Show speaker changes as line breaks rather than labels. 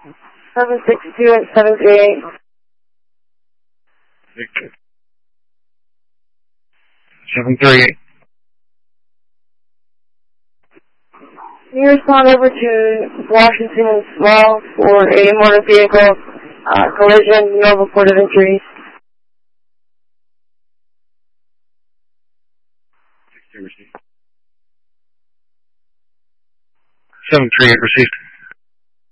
762 and 738.
738.
Can you respond over to Washington and Small for a motor vehicle collision, no report of injuries?
738 received.